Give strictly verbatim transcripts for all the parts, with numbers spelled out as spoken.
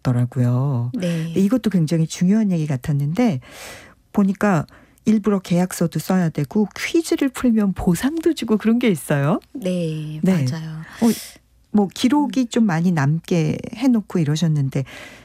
하셨더라고요. 네. 이것도 굉장히 중요한 얘기 같았는데 보니까 일부러 계약서도 써야 되고 퀴즈를 풀면 보상도 주고 그런 게 있어요. 네, 네. 맞아요. 어, 뭐 기록이 좀 많이 남게 해놓고 이러셨는데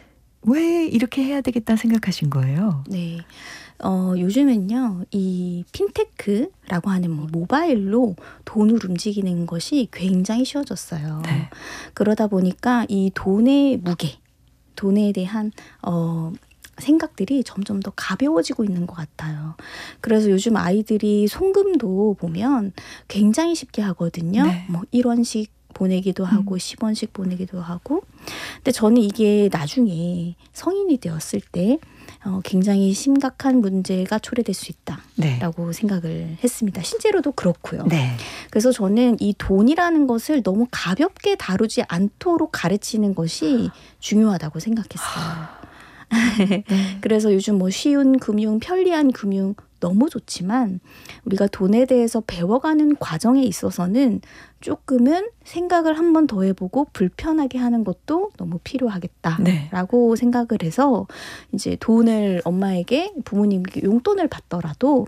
왜 이렇게 해야 되겠다 생각하신 거예요? 네. 어, 요즘은요, 이 핀테크라고 하는 뭐 모바일로 돈을 움직이는 것이 굉장히 쉬워졌어요. 네. 그러다 보니까 이 돈의 무게, 돈에 대한 어, 생각들이 점점 더 가벼워지고 있는 것 같아요. 그래서 요즘 아이들이 송금도 보면 굉장히 쉽게 하거든요. 네. 뭐 일 원씩 보내기도 하고 음. 십 원씩 보내기도 하고. 근데 저는 이게 나중에 성인이 되었을 때 어, 굉장히 심각한 문제가 초래될 수 있다라고 네. 생각을 했습니다. 실제로도 그렇고요. 네. 그래서 저는 이 돈이라는 것을 너무 가볍게 다루지 않도록 가르치는 것이 중요하다고 생각했어요. 네. 그래서 요즘 뭐 쉬운 금융, 편리한 금융 너무 좋지만 우리가 돈에 대해서 배워가는 과정에 있어서는 조금은 생각을 한 번 더 해보고 불편하게 하는 것도 너무 필요하겠다라고 네. 생각을 해서 이제 돈을 엄마에게 부모님께 용돈을 받더라도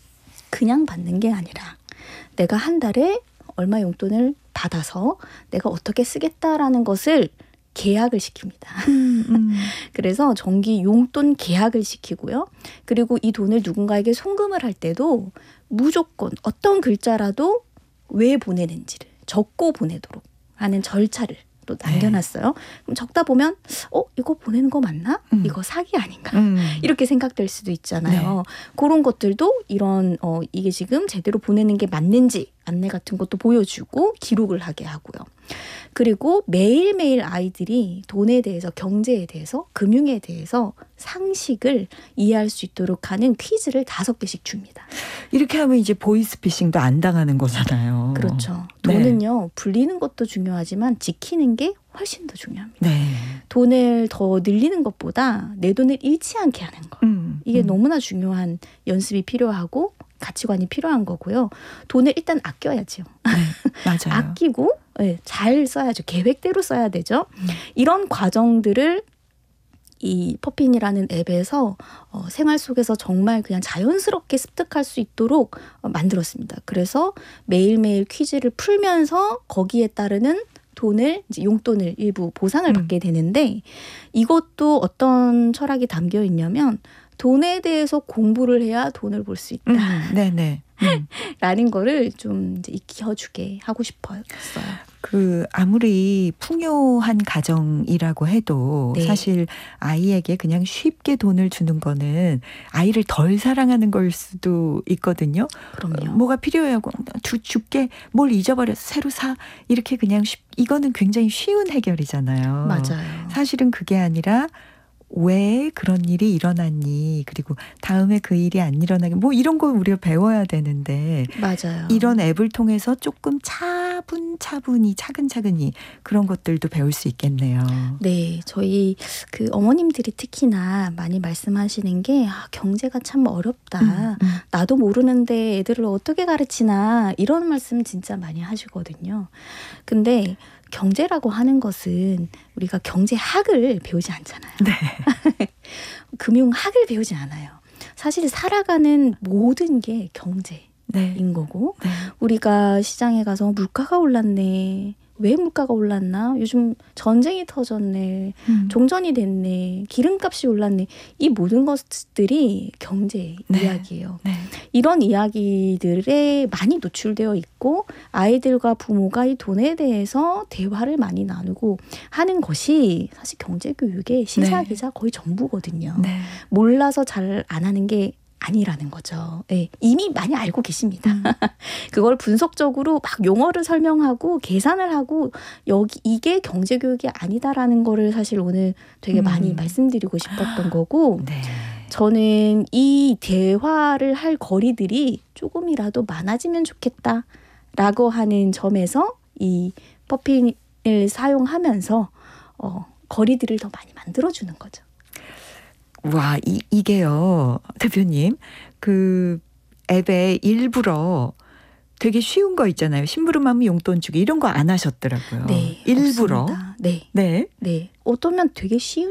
그냥 받는 게 아니라 내가 한 달에 얼마 용돈을 받아서 내가 어떻게 쓰겠다라는 것을 계약을 시킵니다. 음, 음. 그래서 정기 용돈 계약을 시키고요. 그리고 이 돈을 누군가에게 송금을 할 때도 무조건 어떤 글자라도 왜 보내는지를 적고 보내도록 하는 절차를 또 남겨놨어요. 네. 그럼 적다 보면 어 이거 보내는 거 맞나? 음. 이거 사기 아닌가? 음. 이렇게 생각될 수도 있잖아요. 네. 그런 것들도 이런 어 이게 지금 제대로 보내는 게 맞는지 안내 같은 것도 보여주고 기록을 하게 하고요. 그리고 매일매일 아이들이 돈에 대해서, 경제에 대해서, 금융에 대해서 상식을 이해할 수 있도록 하는 퀴즈를 다섯 개씩 줍니다. 이렇게 하면 이제 보이스피싱도 안 당하는 거잖아요. 그렇죠. 돈은요. 네. 불리는 것도 중요하지만 지키는 게 훨씬 더 중요합니다. 네. 돈을 더 늘리는 것보다 내 돈을 잃지 않게 하는 거. 음, 이게 음. 너무나 중요한 연습이 필요하고 가치관이 필요한 거고요. 돈을 일단 아껴야죠. 네, 맞아요. 아끼고 네, 잘 써야죠. 계획대로 써야 되죠. 음. 이런 과정들을 이 퍼핀이라는 앱에서 어, 생활 속에서 정말 그냥 자연스럽게 습득할 수 있도록 어, 만들었습니다. 그래서 매일매일 퀴즈를 풀면서 거기에 따르는 돈을 이제 용돈을 일부 보상을 음. 받게 되는데 이것도 어떤 철학이 담겨 있냐면 돈에 대해서 공부를 해야 돈을 벌 수 있다. 음, 네네. 음. 라는 거를 좀 이제 익혀주게 하고 싶었어요. 그 아무리 풍요한 가정이라고 해도 네. 사실 아이에게 그냥 쉽게 돈을 주는 거는 아이를 덜 사랑하는 걸 수도 있거든요. 그럼요. 뭐가 필요해요. 주, 줄게. 뭘 잊어버려서 새로 사. 이렇게 그냥 쉽, 이거는 굉장히 쉬운 해결이잖아요. 맞아요. 사실은 그게 아니라 왜 그런 일이 일어났니? 그리고 다음에 그 일이 안 일어나게 뭐 이런 걸 우리가 배워야 되는데 맞아요. 이런 앱을 통해서 조금 차분차분히 차근차근히 그런 것들도 배울 수 있겠네요. 네, 저희 그 어머님들이 특히나 많이 말씀하시는 게 아, 경제가 참 어렵다. 음, 음. 나도 모르는데 애들을 어떻게 가르치나 이런 말씀 진짜 많이 하시거든요. 근데 경제라고 하는 것은 우리가 경제학을 배우지 않잖아요. 네. 금융학을 배우지 않아요. 사실 살아가는 모든 게 경제인 네. 거고 네. 우리가 시장에 가서 물가가 올랐네. 왜 물가가 올랐나? 요즘 전쟁이 터졌네. 음. 종전이 됐네. 기름값이 올랐네. 이 모든 것들이 경제 네. 이야기예요. 네. 이런 이야기들에 많이 노출되어 있고 아이들과 부모가 이 돈에 대해서 대화를 많이 나누고 하는 것이 사실 경제교육의 시작이자 거의 전부거든요. 네. 몰라서 잘 안 하는 게 아니라는 거죠. 네, 이미 많이 알고 계십니다. 음. 그걸 분석적으로 막 용어를 설명하고 계산을 하고 여기 이게 경제교육이 아니다라는 거를 사실 오늘 되게 음. 많이 말씀드리고 싶었던 거고 네. 저는 이 대화를 할 거리들이 조금이라도 많아지면 좋겠다라고 하는 점에서 이 퍼핀을 사용하면서 어, 거리들을 더 많이 만들어주는 거죠. 와, 이, 이게요, 대표님, 그 앱에 일부러 되게 쉬운 거 있잖아요. 심부름하면 용돈 주기 이런 거 안 하셨더라고요. 네, 일부러. 없습니다. 네, 네. 네. 어떠면 되게 쉬운